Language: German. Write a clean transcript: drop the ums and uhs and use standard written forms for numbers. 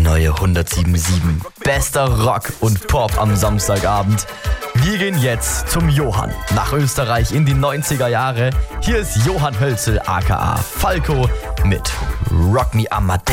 neue 107.7. Bester Rock und Pop am Samstagabend. Wir gehen jetzt zum Johann nach Österreich in die 90er Jahre. Hier ist Johann Hölzel aka Falco mit Rock Me Amadeus.